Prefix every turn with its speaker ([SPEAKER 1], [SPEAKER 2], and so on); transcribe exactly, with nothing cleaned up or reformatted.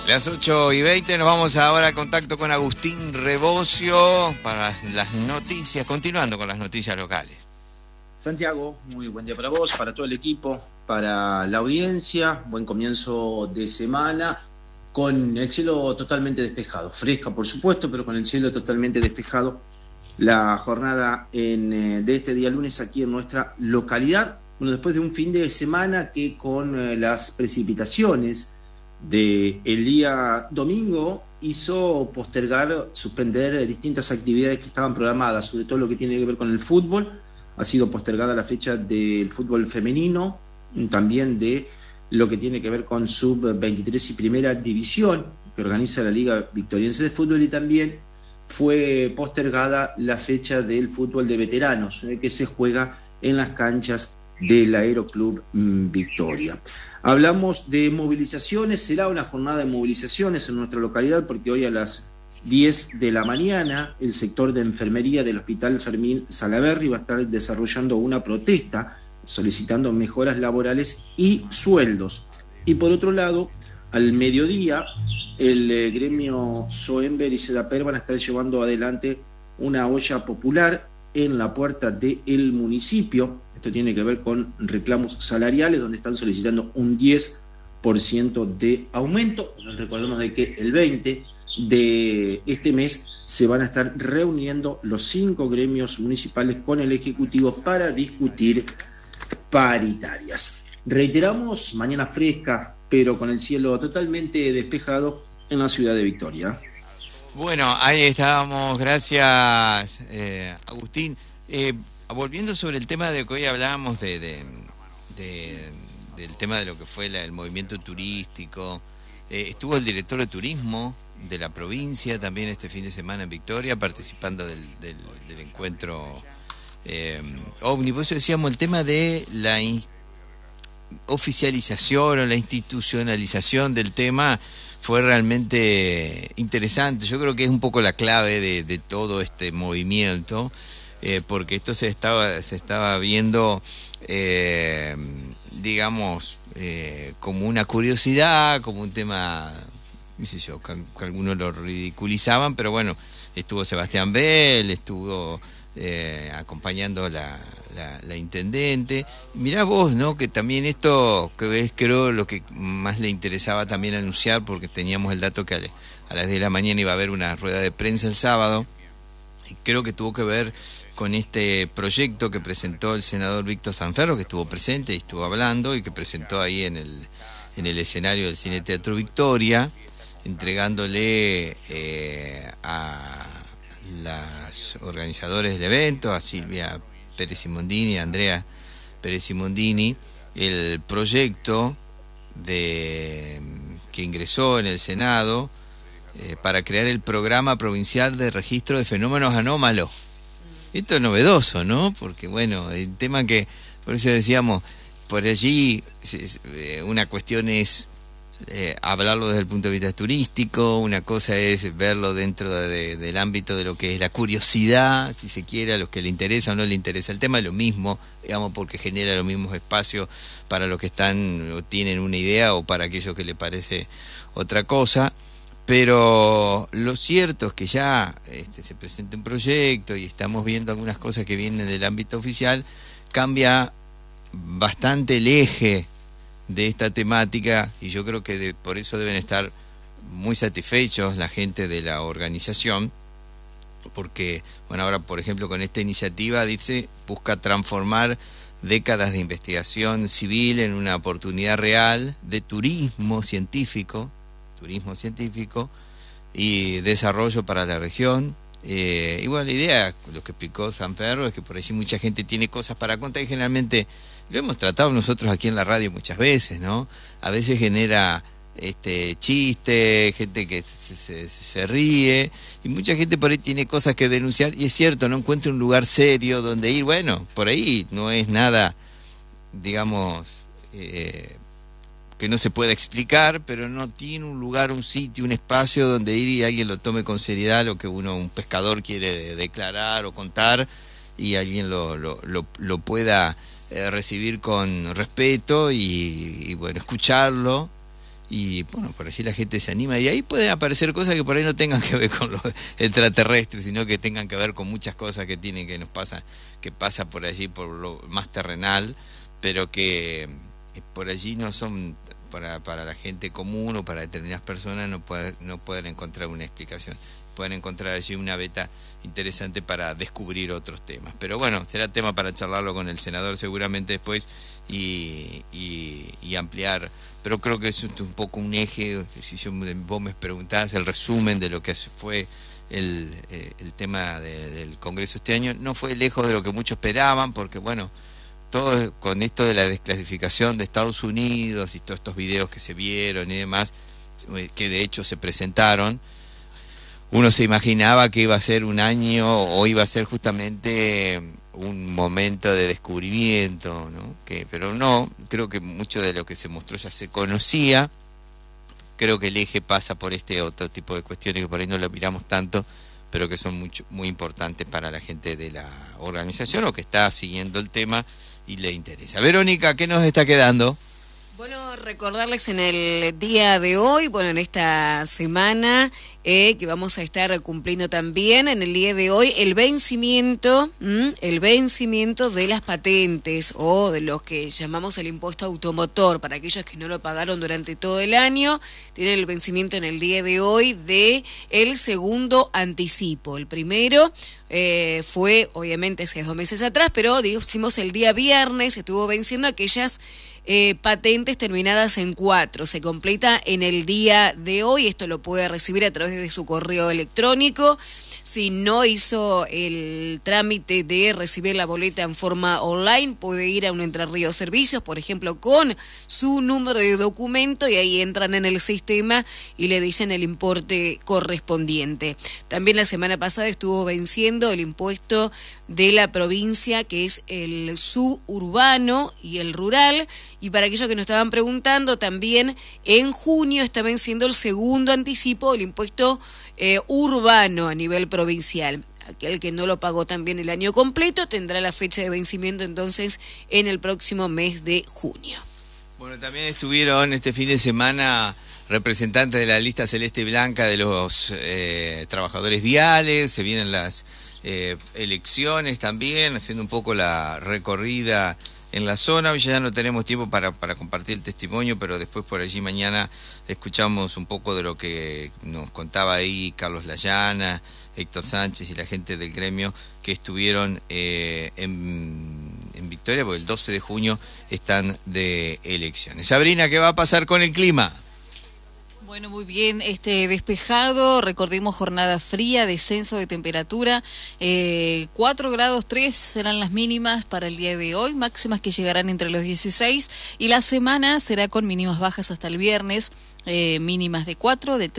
[SPEAKER 1] Las ocho y veinte, nos vamos ahora a contacto con Agustín Rebocio para las noticias, continuando con las noticias locales.
[SPEAKER 2] Santiago, muy buen día para vos, para todo el equipo, para la audiencia, buen comienzo de semana, con el cielo totalmente despejado, fresca por supuesto, pero con el cielo totalmente despejado. La jornada en, eh, de este día lunes aquí en nuestra localidad, bueno, después de un fin de semana que con eh, las precipitaciones del día domingo hizo postergar, suspender eh, distintas actividades que estaban programadas, sobre todo lo que tiene que ver con el fútbol. Ha sido postergada la fecha del fútbol femenino, también de lo que tiene que ver con sub veintitrés y primera división, que organiza la Liga Victoriense de Fútbol, y también fue postergada la fecha del fútbol de veteranos, que se juega en las canchas del Aeroclub Victoria. Hablamos de movilizaciones, será una jornada de movilizaciones en nuestra localidad, porque hoy a las diez de la mañana el sector de enfermería del Hospital Fermín Salaberry va a estar desarrollando una protesta solicitando mejoras laborales y sueldos. Y por otro lado, al mediodía, el eh, gremio Soember y Sedaper van a estar llevando adelante una olla popular en la puerta del municipio. Esto tiene que ver con reclamos salariales, donde están solicitando un diez por ciento de aumento. Recordemos de que el veinte de este mes se van a estar reuniendo los cinco gremios municipales con el Ejecutivo para discutir paritarias. Reiteramos, mañana fresca, pero con el cielo totalmente despejado en la ciudad de Victoria.
[SPEAKER 1] Bueno, ahí estábamos, gracias eh, Agustín. Eh, volviendo sobre el tema de que hoy hablábamos de, de, de, del tema de lo que fue la, el movimiento turístico, eh, estuvo el director de turismo de la provincia también este fin de semana en Victoria, participando del, del, del encuentro eh, OVNI. Por eso decíamos el tema de la oficialización o la institucionalización del tema fue realmente interesante. Yo creo que es un poco la clave de, de todo este movimiento, eh, porque esto se estaba, se estaba viendo, eh, digamos, eh, como una curiosidad, como un tema, no sé yo, que, que algunos lo ridiculizaban, pero bueno, estuvo Sebastián Bell, estuvo eh, acompañando la, la, la intendente. Mirá vos, ¿no? Que también esto, que es creo lo que más le interesaba también anunciar, porque teníamos el dato que a, a las diez de la mañana iba a haber una rueda de prensa el sábado, y creo que tuvo que ver con este proyecto que presentó el senador Víctor Sanferro, que estuvo presente y estuvo hablando, y que presentó ahí en el, en el escenario del Cine Teatro Victoria, entregándole eh, a los organizadores del evento, a Silvia Pérez Simondini, a Andrea Pérez Simondini, el proyecto de que ingresó en el Senado eh, para crear el Programa Provincial de Registro de Fenómenos Anómalos. Esto es novedoso, ¿no? Porque, bueno, el tema que, por eso decíamos, por allí una cuestión es eh, hablarlo desde el punto de vista turístico, una cosa es verlo dentro de, del ámbito de lo que es la curiosidad, si se quiere, a los que le interesa o no le interesa el tema, es lo mismo, digamos, porque genera los mismos espacios para los que están o tienen una idea o para aquellos que le parece otra cosa. Pero lo cierto es que ya este, se presenta un proyecto y estamos viendo algunas cosas que vienen del ámbito oficial, cambia bastante el eje de esta temática, y yo creo que de, por eso deben estar muy satisfechos la gente de la organización, porque, bueno, ahora por ejemplo con esta iniciativa dice, busca transformar décadas de investigación civil en una oportunidad real de turismo científico, turismo científico y desarrollo para la región. Eh, y bueno, la idea, lo que explicó Sanferro, es que por allí mucha gente tiene cosas para contar, y generalmente lo hemos tratado nosotros aquí en la radio muchas veces, ¿no? A veces genera este chiste, gente que se, se, se ríe, y mucha gente por ahí tiene cosas que denunciar, y es cierto, no encuentra un lugar serio donde ir. Bueno, por ahí no es nada, digamos, eh, que no se pueda explicar, pero no tiene un lugar, un sitio, un espacio donde ir y alguien lo tome con seriedad, lo que uno, un pescador, quiere declarar o contar, y alguien lo, lo, lo, lo pueda eh, recibir con respeto y, y bueno, escucharlo y bueno, por allí la gente se anima y ahí pueden aparecer cosas que por ahí no tengan que ver con los extraterrestres, sino que tengan que ver con muchas cosas que tienen, que nos pasa, que pasa por allí, por lo más terrenal, pero que por allí no son para, para la gente común o para determinadas personas, no puede, no pueden encontrar una explicación. Pueden encontrar allí una beta interesante para descubrir otros temas. Pero bueno, será tema para charlarlo con el senador seguramente después y, y, y ampliar. Pero creo que es un poco un eje, si yo, vos me preguntás, el resumen de lo que fue el, el tema de, del Congreso este año. No fue lejos de lo que muchos esperaban, porque bueno, todo con esto de la desclasificación de Estados Unidos y todos estos videos que se vieron y demás, que de hecho se presentaron, uno se imaginaba que iba a ser un año o iba a ser justamente un momento de descubrimiento, ¿no? Que, pero no, creo que mucho de lo que se mostró ya se conocía. Creo que el eje pasa por este otro tipo de cuestiones que por ahí no lo miramos tanto, pero que son mucho, muy importantes para la gente de la organización o que está siguiendo el tema y le interesa. Verónica, ¿qué nos está quedando?
[SPEAKER 3] Bueno, recordarles en el día de hoy, bueno, en esta semana, eh, que vamos a estar cumpliendo también en el día de hoy el vencimiento, ¿m? el vencimiento de las patentes o de lo que llamamos el impuesto automotor. Para aquellos que no lo pagaron durante todo el año, tienen el vencimiento en el día de hoy de el segundo anticipo. El primero eh, fue, obviamente, hace dos meses atrás, pero decimos el día viernes, estuvo venciendo aquellas Eh, patentes terminadas en cuatro. Se completa en el día de hoy. Esto lo puede recibir a través de su correo electrónico. Si no hizo el trámite de recibir la boleta en forma online, puede ir a un Entre Ríos Servicios, por ejemplo, con su número de documento, y ahí entran en el sistema y le dicen el importe correspondiente. También la semana pasada estuvo venciendo el impuesto de la provincia, que es el suburbano y el rural. Y para aquellos que nos estaban preguntando, también en junio está venciendo el segundo anticipo del impuesto eh, urbano a nivel provincial. Aquel que no lo pagó también el año completo tendrá la fecha de vencimiento entonces en el próximo mes de junio.
[SPEAKER 1] Bueno, también estuvieron este fin de semana representantes de la lista celeste y blanca de los eh, trabajadores viales. Se vienen las eh, elecciones también, haciendo un poco la recorrida en la zona. Hoy ya no tenemos tiempo para, para compartir el testimonio, pero después por allí mañana escuchamos un poco de lo que nos contaba ahí Carlos Layana, Héctor Sánchez y la gente del gremio que estuvieron eh, en, en Victoria, porque el doce de junio están de elecciones. Sabrina, ¿qué va a pasar con el clima?
[SPEAKER 4] Bueno, muy bien, este despejado, recordemos jornada fría, descenso de temperatura, eh, cuatro grados tres serán las mínimas para el día de hoy, máximas que llegarán entre los dieciséis, y la semana será con mínimas bajas hasta el viernes, eh, mínimas de cuatro, de